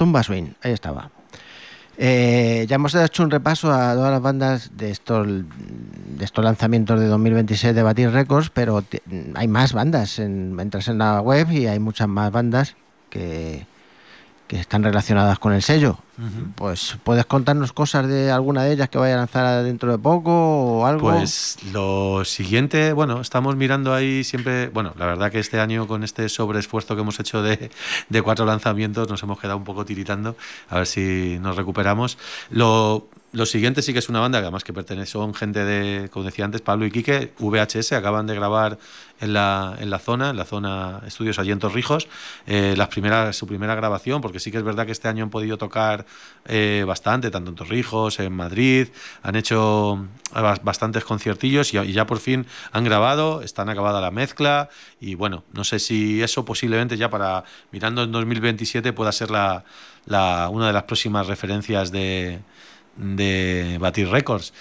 Tumba Swing, ahí estaba. Ya hemos hecho un repaso a todas las bandas de estos lanzamientos de 2026 de Batir Records, pero hay más bandas. Entras en la web y hay muchas más bandas que están relacionadas con el sello. Uh-huh. Pues, ¿puedes contarnos cosas de alguna de ellas que vaya a lanzar dentro de poco o algo? Pues lo siguiente, bueno, estamos mirando ahí siempre, bueno, la verdad que este año con este sobreesfuerzo que hemos hecho de 4 lanzamientos nos hemos quedado un poco tiritando, a ver si nos recuperamos. Lo siguiente sí que es una banda que además que son gente de, como decía antes, Pablo y Quique, VHS, acaban de grabar en la zona Estudios allí en Torrijos, su primera grabación, porque sí que es verdad que este año han podido tocar bastante, tanto en Torrijos, en Madrid, han hecho bastantes conciertillos y ya por fin han grabado, están acabada la mezcla y bueno, no sé si eso posiblemente ya para mirando en 2027 pueda ser una de las próximas referencias de Batir Records.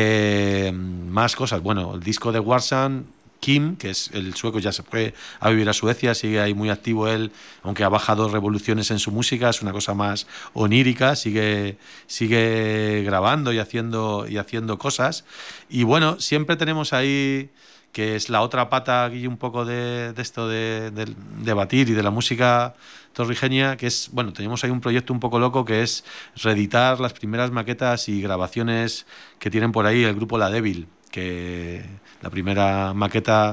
Más cosas, bueno, el disco de Warsan, Kim, que es el sueco, ya se fue a vivir a Suecia, sigue ahí muy activo él, aunque ha bajado revoluciones en su música, es una cosa más onírica, sigue grabando y haciendo cosas. Y bueno, siempre tenemos ahí, que es la otra pata aquí un poco de esto de Batir y de la música torrijeña, que es, bueno, tenemos ahí un proyecto un poco loco que es reeditar las primeras maquetas y grabaciones que tienen por ahí el grupo La Débil, que la primera maqueta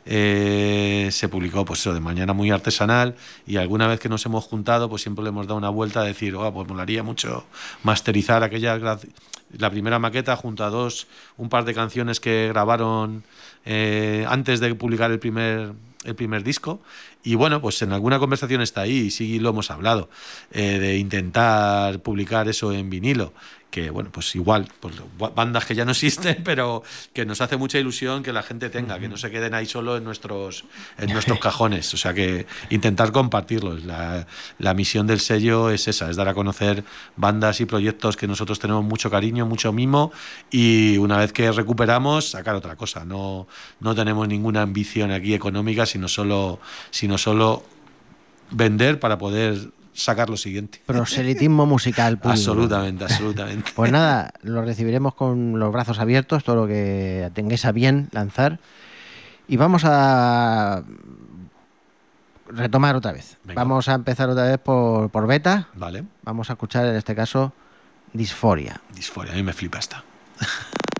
se publicó pues eso, de manera muy artesanal, y alguna vez que nos hemos juntado pues siempre le hemos dado una vuelta a decir, pues molaría mucho masterizar la primera maqueta junto a un par de canciones que grabaron antes de publicar el primer disco. Y bueno, pues en alguna conversación está ahí y sí lo hemos hablado, de intentar publicar eso en vinilo, que bueno, pues igual, pues bandas que ya no existen, pero que nos hace mucha ilusión que la gente tenga, que no se queden ahí solo en nuestros cajones, o sea que intentar compartirlos. La misión del sello es esa, es dar a conocer bandas y proyectos que nosotros tenemos mucho cariño, mucho mimo, y una vez que recuperamos, sacar otra cosa. No tenemos ninguna ambición aquí económica, sino solo vender para poder sacar lo siguiente. Proselitismo musical puro. Absolutamente. Pues nada, lo recibiremos con los brazos abiertos, todo lo que tengáis a bien lanzar. Y vamos a retomar otra vez. Venga. Vamos a empezar otra vez por Beta. Vale. Vamos a escuchar en este caso Disforia. Disforia, a mí me flipa esta.